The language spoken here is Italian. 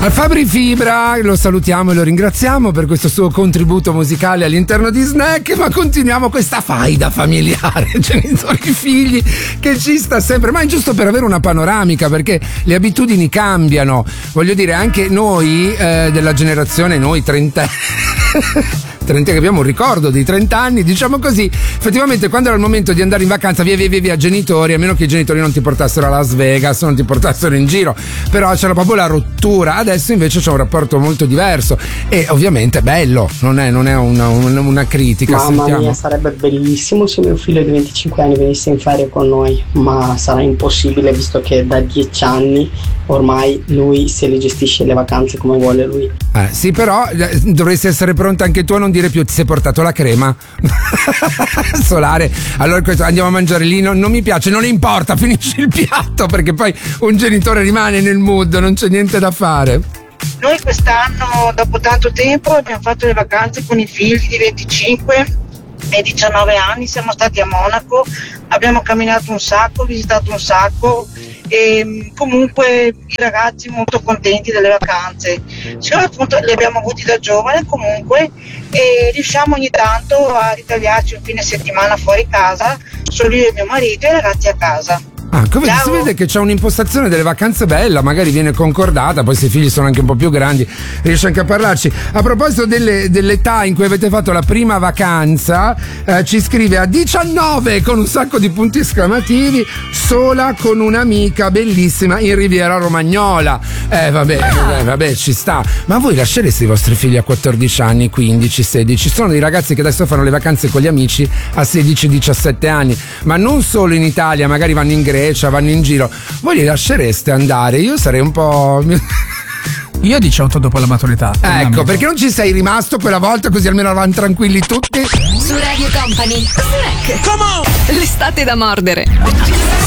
Fabri Fibra, lo salutiamo e lo ringraziamo per questo suo contributo musicale all'interno di Snack, ma continuiamo questa faida familiare, genitori figli, che ci sta sempre, ma è giusto per avere una panoramica, perché le abitudini cambiano, voglio dire, anche noi della generazione, noi 30 che abbiamo un ricordo di 30 anni, diciamo così, effettivamente quando era il momento di andare in vacanza via genitori, a meno che i genitori non ti portassero a Las Vegas, non ti portassero in giro, però c'era proprio la rottura. Adesso invece c'è un rapporto molto diverso e ovviamente è bello, non è una critica. Mamma sentiamo. mia, sarebbe bellissimo se mio figlio di 25 anni venisse in ferie con noi, ma sarà impossibile visto che da 10 anni ormai lui se le gestisce le vacanze come vuole lui. Sì, però dovresti essere pronta anche tu a non dire più ti sei portato la crema solare, allora andiamo a mangiare lì, non mi piace, non importa, finisci il piatto, perché poi un genitore rimane nel mood, non c'è niente da fare. Noi quest'anno, dopo tanto tempo, abbiamo fatto le vacanze con i figli di 25 e 19 anni, siamo stati a Monaco, abbiamo camminato un sacco, visitato un sacco e comunque i ragazzi molto contenti delle vacanze. Siccome appunto li abbiamo avuti da giovane comunque e riusciamo ogni tanto a ritagliarci un fine settimana fuori casa, solo io e mio marito e i ragazzi a casa. Come si vede che c'è un'impostazione delle vacanze bella, magari viene concordata, poi se i figli sono anche un po' più grandi riesce anche a parlarci. A proposito dell'età in cui avete fatto la prima vacanza, ci scrive a 19 con un sacco di punti esclamativi, sola con un'amica bellissima in Riviera Romagnola. Vabbè, ci sta. Ma voi lascereste i vostri figli a 14 anni, 15, 16? Sono dei ragazzi che adesso fanno le vacanze con gli amici a 16, 17 anni, ma non solo in Italia, magari vanno in Grecia, vanno in giro. Voi li lascereste andare? Io sarei un po'... Io 18 dopo la maturità. Ecco, perché non ci sei rimasto quella volta, così almeno eravamo tranquilli tutti. Su Radio Company, Snack. Come on! L'estate da mordere.